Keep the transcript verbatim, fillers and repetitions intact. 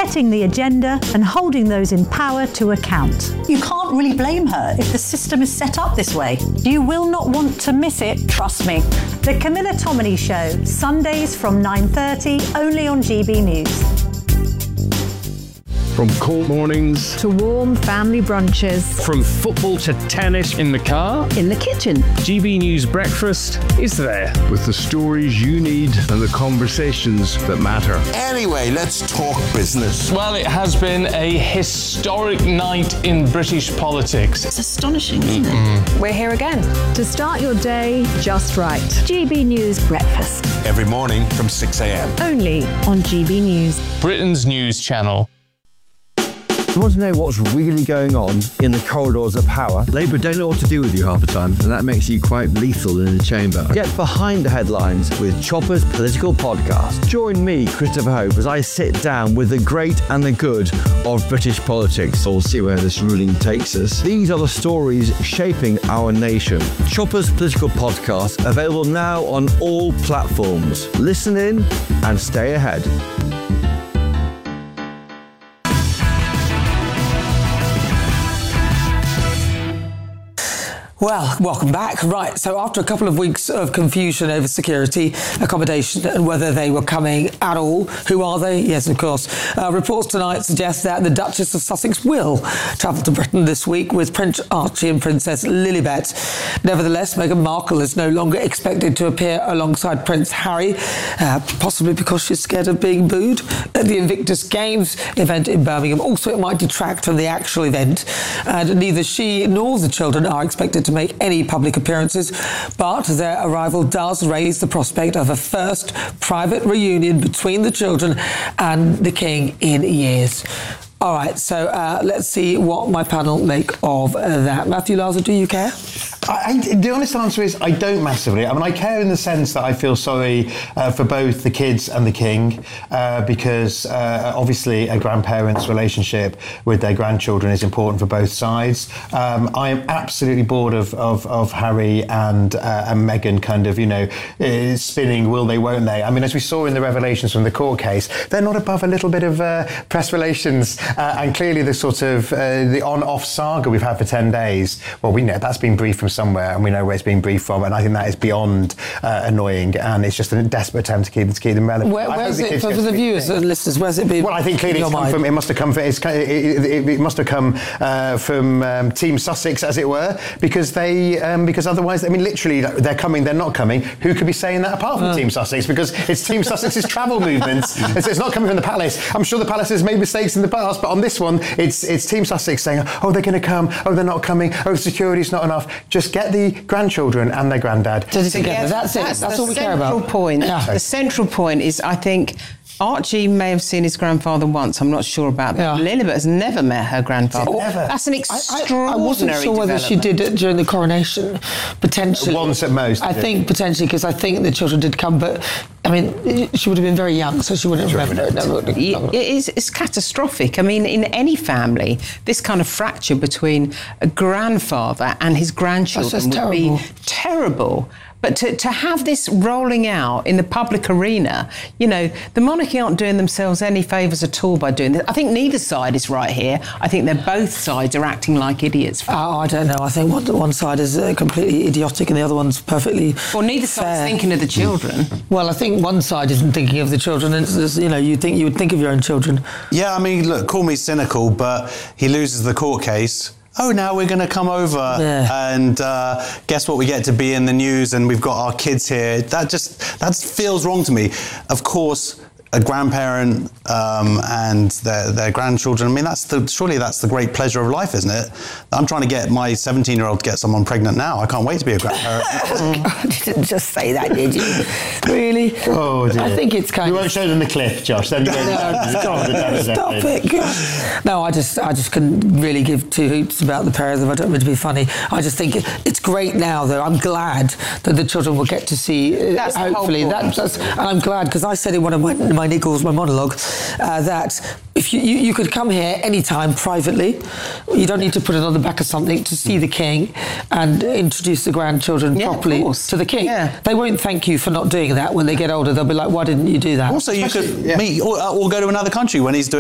setting the agenda and holding those in power to account. You can't really blame her if the system is set up this way. You will not want to miss it, trust me. The Camilla Tominey Show, Sundays from nine thirty, only on G B News. From cold mornings To warm family brunches. From football to tennis in the car, In the kitchen. G B News Breakfast is there. With the stories you need and the conversations that matter. Anyway, let's talk business. Well, it has been a historic night in British politics. It's astonishing, isn't it? We're here again to start your day just right. G B News Breakfast. Every morning from six a.m. Only on G B News. Britain's news channel. You want to know what's really going on in the corridors of power? Labour don't know what to do with you half the time, and that makes you quite lethal in the chamber. Get behind the headlines with Chopper's Political Podcast. Join me, Christopher Hope, as I sit down with the great and the good of British politics. We'll see where this ruling takes us. These are the stories shaping our nation. Chopper's Political Podcast, available now on all platforms. Listen in and stay ahead. Well, welcome back. Right, so after a couple of weeks of confusion over security, accommodation and whether they were coming at all, who are they? Yes, of course. Uh, reports tonight suggest that the Duchess of Sussex will travel to Britain this week with Prince Archie and Princess Lilibet. Nevertheless, Meghan Markle is no longer expected to appear alongside Prince Harry, uh, possibly because she's scared of being booed at the Invictus Games event in Birmingham. Also, it might detract from the actual event, and neither she nor the children are expected to to make any public appearances, but their arrival does raise the prospect of a first private reunion between the children and the King in years. All right, so uh, let's see what my panel make of uh, that. Matthew Larser, do you care? I, I, the honest answer is I don't massively. I mean, I care in the sense that I feel sorry uh, for both the kids and the King, uh, because uh, obviously a grandparent's relationship with their grandchildren is important for both sides. Um, I am absolutely bored of, of, of Harry and, uh, and Meghan kind of, you know, uh, spinning will they, won't they? I mean, as we saw in the revelations from the court case, they're not above a little bit of uh, press relations, uh, and clearly the sort of uh, the on-off saga we've had for ten days, well, we know that's been briefed from somewhere, and we know where it's been briefed from, and I think that is beyond uh, annoying, and it's just a desperate attempt to keep to keep them relevant. Where, where's it for, for the viewers and listeners? Where's it been? Well, I think clearly it's come from, it must have come from it's, it, it, it must have come uh, from um, Team Sussex, as it were, because they um, because otherwise, I mean, literally, they're coming, they're not coming. Who could be saying that apart from uh. Team Sussex? Because it's Team Sussex's travel movements. It's, it's not coming from the palace. I'm sure the palace has made mistakes in the past, but on this one, it's it's Team Sussex saying, oh, they're going to come. Oh, they're not coming. Oh, security's not enough. Just get the grandchildren and their granddad together. Yes, that's it. That's, that's the all we care about. Central point. Yeah. The central point is, I think, Archie may have seen his grandfather once. I'm not sure about that. Yeah. Lilibet has never met her grandfather. Never. That's an extraordinary I, I, I wasn't sure whether she did it during the coronation, potentially. Once at most. I think potentially, because I think the children did come, but I mean, she would have been very young, so she wouldn't have remembered it. It is, it's catastrophic. I mean, in any family, this kind of fracture between a grandfather and his grandchildren would terrible. be terrible. But to, to have this rolling out in the public arena, you know, the monarchy aren't doing themselves any favours at all by doing this. I think neither side is right here. I think they're both sides are acting like idiots. Oh, I don't know. I think one, one side is uh, completely idiotic and the other one's perfectly Well, neither fair. side's thinking of the children. Well, I think one side isn't thinking of the children. And, it's, you know, you think you would think of your own children. Yeah, I mean, look, call me cynical, but he loses the court case. Oh, now we're going to come over yeah. and uh, guess what? We get to be in the news and we've got our kids here. That just, that feels wrong to me. Of course, a grandparent um, and their, their grandchildren, I mean, that's the, surely that's the great pleasure of life, isn't it? I'm trying to get my seventeen-year-old to get someone pregnant now. I can't wait to be a grandparent. I didn't just say that, did you? Really? Oh, dear. I think it's kind you of... You won't show them the cliff, Josh. Then you go, no, stop, stop it. God. No, I just, I just couldn't really give two hoots about the pair of them. I don't mean to be funny. I just think it's great now, though. I'm glad that the children will get to see, that's uh, hopefully. That, that's, and I'm glad, because I said in one of my, my niggles, my monologue, uh, that if you, you, you could come here anytime privately. You don't need to put it on the back of something to see the King and introduce the grandchildren yeah, properly to the King. Yeah. They won't thank you for not doing that when they get older. They'll be like, why didn't you do that? Also, you Especially, could yeah. meet or, or go to another country when he's doing